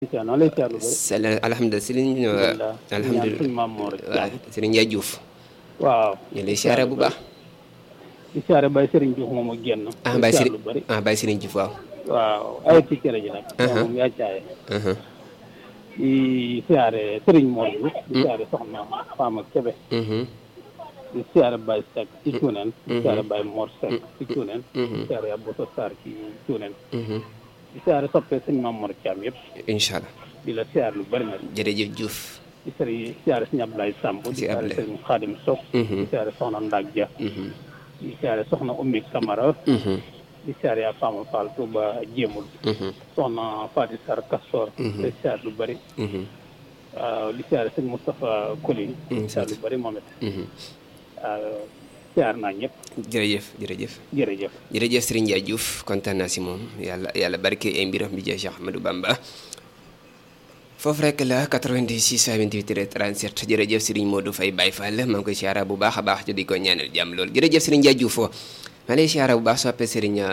Thierno lay Thierno bëri. alhamdulilah Serigne. alhamdulilah alhamdulilah suñu maam Mor rek. waaw Serigne Ndiaye Diouf. waaw. ñu lay siyaare bu baax. di siyaare Baye Serigne Diouf moom ak génn. Baye di Serigne lu bëri. Baye Serigne Diouf waaw. waaw ay ci cere ji nag. moom yaa caaye. di siyaare Serigne Mor Diouf. di siyaare Soxna Fama Kébé. di siyaare Baye Seck ci Cuuneen. di siyaare Baye Mor Seck ci Cuuneen. di siyaare Abou Sarr ci Cuuneen. di siyaare soppee sëñ Maam Mor Thiam yëpp. incha allah. di la siyaare lu bëri nag. jërëjëf Diouf. di siyaare sëñ Abdoulaye Samb. di siyaare sëñ Khadim Sow. di siyaare Soxna Ndak Dia. di siyaare Soxna Oumy Camara. di siyaare yaa Fama Fall Touba Jéemul. Soxna Fati Sarr Kastor. di siyaare lu bëri. waaw di siyaare sëñ Moustapha Koli. di siyaare lu bëri moom it. waaw siyaare naa ñëpp. jërëjëf Serigne Ndiaye Diouf kontaan naa si moom yàlla barke ay mbiram bi jeex Cheikh Ahmadou Bamba foofu rek la 86 28 37 jërëjëf Serigne Modou Faye Baye Fall maa ngi koy siyaara bu baax a baax di ko ñaanal jàmm loolu jërëjëf Serigne Ndiaye Diouf maa lay siyaara bu baax soppe Serigne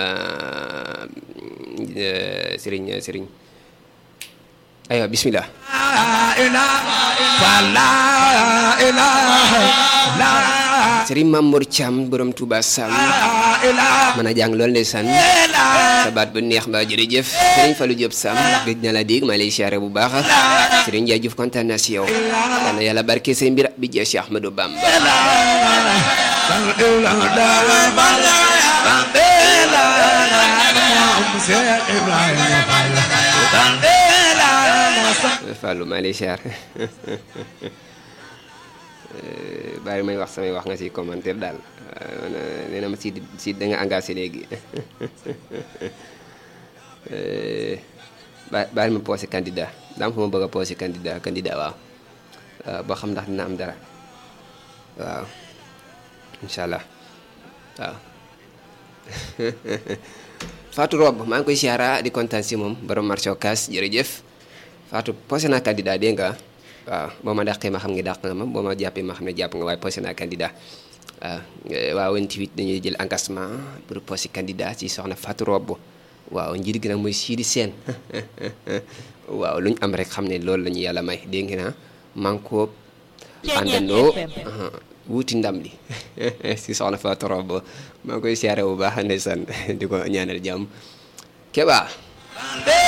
aywa bismillah Serigne Mamour Thiam borom Touba Sam mën a jàng lool ndeysaan sa baat bu neex ba jërëjëf Serigne Fallou Diop Sam gëj na la dégg maa lay siyaare bu baax Serigne Ndiaye Diouf kontaan naa si yow yal na yàlla barke say mbir bi jeex Cheikh Ahmadou Bamba Fallou maa lay siyaare bari may wax samay wax nga ci commentaire daal nee na ma si da nga engagé léegi bari ma posé candidat daam fa ma bëgg a posé candidat waaw boo xam ndax dina am dara waaw incha allah waaw Fatou Rob maa ngi koy siyaara di kontaan si moom borom marché Ocass jërëjëf Fatou posé naa candidat dégg nga waaw boo ma dàqee ma xam nga dàq nga ma boo ma jàppee ma xam ne jàpp nga waaye posé naa candidat waaw 28 dañuy jël engagement pour posé candidat ci soxna Fatou Rob waaw njiit gi nag mooy Sidi Sène waaw lu ñu am rek xam ne loolu la ñu yàlla may dégg nga maa ngi ko àndandoo wuuti ndam li si soxna Fatou Rob maa ngi koy siyaare bu baax ndeysaan di ko ñaanal jàmm Keba